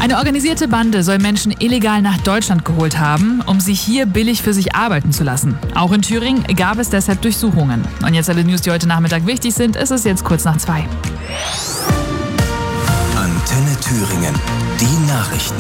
Eine organisierte Bande soll Menschen illegal nach Deutschland geholt haben, um sie hier billig für sich arbeiten zu lassen. Auch in Thüringen gab es deshalb Durchsuchungen. Und jetzt alle News, die heute Nachmittag wichtig sind, ist es jetzt kurz nach 2. Antenne Thüringen, die Nachrichten.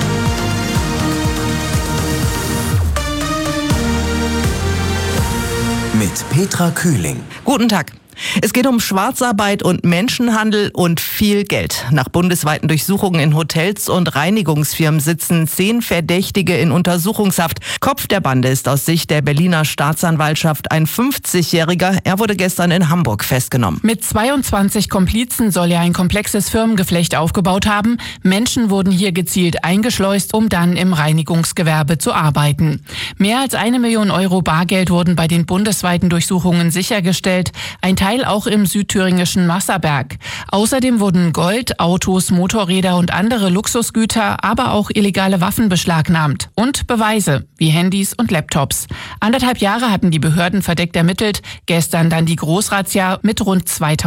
Mit Petra Kühling. Guten Tag. Es geht um Schwarzarbeit und Menschenhandel und viel Geld. Nach bundesweiten Durchsuchungen in Hotels und Reinigungsfirmen sitzen 10 Verdächtige in Untersuchungshaft. Kopf der Bande ist aus Sicht der Berliner Staatsanwaltschaft ein 50-Jähriger. Er wurde gestern in Hamburg festgenommen. Mit 22 Komplizen soll er ein komplexes Firmengeflecht aufgebaut haben. Menschen wurden hier gezielt eingeschleust, um dann im Reinigungsgewerbe zu arbeiten. Mehr als 1 Million Euro Bargeld wurden bei den bundesweiten Durchsuchungen sichergestellt. Ein Teil auch im südthüringischen Masserberg. Außerdem wurden Gold, Autos, Motorräder und andere Luxusgüter, aber auch illegale Waffen beschlagnahmt. Und Beweise, wie Handys und Laptops. 1,5 Jahre hatten die Behörden verdeckt ermittelt. Gestern dann die Großrazzia mit rund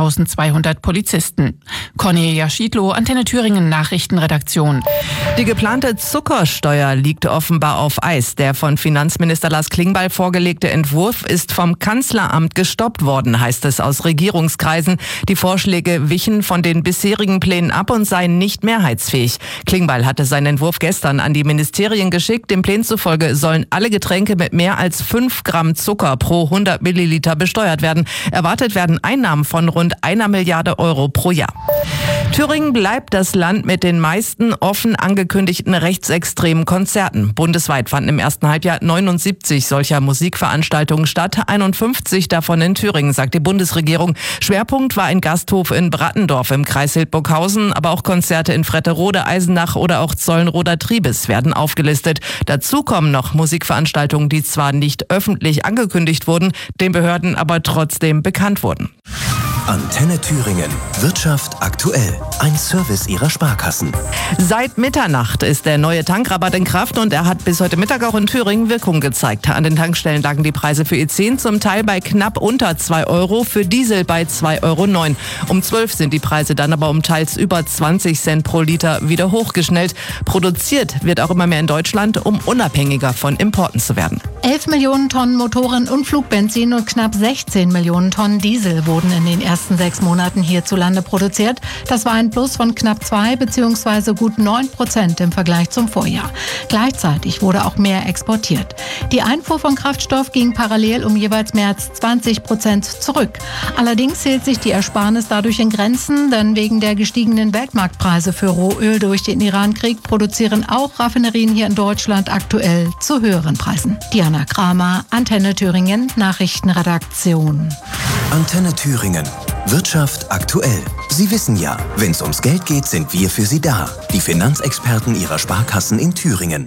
2200 Polizisten. Cornelia Schiedlow, Antenne Thüringen Nachrichtenredaktion. Die geplante Zuckersteuer liegt offenbar auf Eis. Der von Finanzminister Lars Klingbeil vorgelegte Entwurf ist vom Kanzleramt gestoppt worden, heißt es aus Regierungskreisen. Die Vorschläge wichen von den bisherigen Plänen ab und seien nicht mehrheitsfähig. Klingbeil hatte seinen Entwurf gestern an die Ministerien geschickt. Dem Plänen zufolge sollen alle Getränke mit mehr als 5 Gramm Zucker pro 100 Milliliter besteuert werden. Erwartet werden Einnahmen von rund 1 Milliarde Euro pro Jahr. Thüringen bleibt das Land mit den meisten offen angekündigten rechtsextremen Konzerten. Bundesweit fanden im ersten Halbjahr 79 solcher Musikveranstaltungen statt, 51 davon in Thüringen, sagt die Bundesregierung. Schwerpunkt war ein Gasthof in Brattendorf im Kreis Hildburghausen, aber auch Konzerte in Fretterode, Eisenach oder auch Zollenroda-Triebes werden aufgelistet. Dazu kommen noch Musikveranstaltungen, die zwar nicht öffentlich angekündigt wurden, den Behörden aber trotzdem bekannt wurden. Antenne Thüringen. Wirtschaft aktuell. Ein Service Ihrer Sparkassen. Seit Mitternacht ist der neue Tankrabatt in Kraft und er hat bis heute Mittag auch in Thüringen Wirkung gezeigt. An den Tankstellen lagen die Preise für E10 zum Teil bei knapp unter 2 Euro, für Diesel bei 2,09 Euro. Um 12 sind die Preise dann aber um teils über 20 Cent pro Liter wieder hochgeschnellt. Produziert wird auch immer mehr in Deutschland, um unabhängiger von Importen zu werden. 11 Millionen Tonnen Motoren- und Flugbenzin und knapp 16 Millionen Tonnen Diesel wurden in den ersten 6 Monaten hierzulande produziert. Das war ein Plus von knapp 2 bzw. gut 9% im Vergleich zum Vorjahr. Gleichzeitig wurde auch mehr exportiert. Die Einfuhr von Kraftstoff ging parallel um jeweils mehr als 20% zurück. Allerdings hielt sich die Ersparnis dadurch in Grenzen, denn wegen der gestiegenen Weltmarktpreise für Rohöl durch den Irankrieg produzieren auch Raffinerien hier in Deutschland aktuell zu höheren Preisen. Diana Kramer, Antenne Thüringen, Nachrichtenredaktion. Antenne Thüringen. Wirtschaft aktuell. Sie wissen ja, wenn es ums Geld geht, sind wir für Sie da. Die Finanzexperten Ihrer Sparkassen in Thüringen.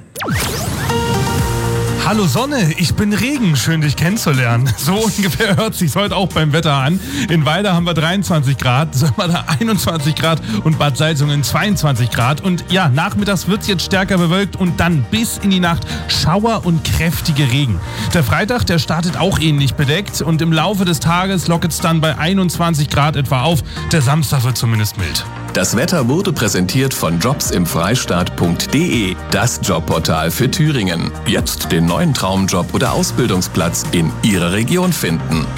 Hallo Sonne, ich bin Regen, schön dich kennenzulernen. So ungefähr hört sich's heute auch beim Wetter an. In Weida haben wir 23 Grad, Sömmerda 21 Grad und Bad Salzungen 22 Grad. Und ja, nachmittags wird's jetzt stärker bewölkt und dann bis in die Nacht Schauer und kräftige Regen. Der Freitag, der startet auch ähnlich bedeckt und im Laufe des Tages locket's dann bei 21 Grad etwa auf. Der Samstag wird zumindest mild. Das Wetter wurde präsentiert von jobsimfreistaat.de, das Jobportal für Thüringen. Jetzt den neuen Traumjob oder Ausbildungsplatz in Ihrer Region finden.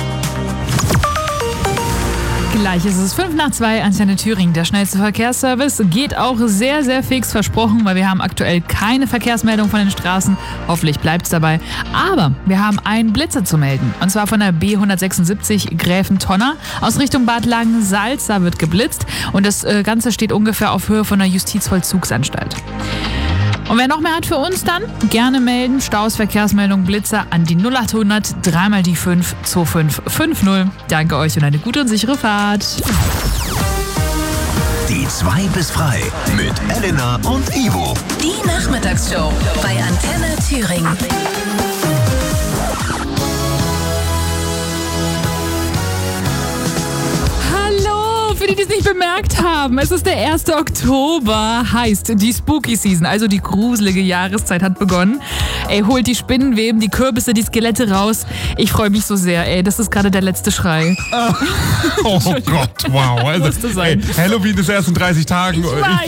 Gleich ist es 5 nach 2, Antenne Thüringen. Der schnellste Verkehrsservice geht auch sehr, sehr fix, versprochen, weil wir haben aktuell keine Verkehrsmeldung von den Straßen. Hoffentlich bleibt es dabei. Aber wir haben einen Blitzer zu melden. Und zwar von der B176 Gräfentonner aus Richtung Bad Langensalz. Da wird geblitzt. Und das Ganze steht ungefähr auf Höhe von der Justizvollzugsanstalt. Und wer noch mehr hat für uns dann, gerne melden. Staus, Verkehrsmeldung, Blitzer an die 0800 3 mal die 5 2550. Danke euch und eine gute und sichere Fahrt. Die 2 bis frei mit Elena und Ivo. Die Nachmittagsshow bei Antenne Thüringen. Für die, die es nicht bemerkt haben, es ist der 1. Oktober, heißt die Spooky Season, also die gruselige Jahreszeit hat begonnen. Ey, holt die Spinnenweben, die Kürbisse, die Skelette raus. Ich freue mich so sehr, ey, das ist gerade der letzte Schrei. Oh Gott, wow. Also, Musste sein. Halloween ist erst in 30 Tagen.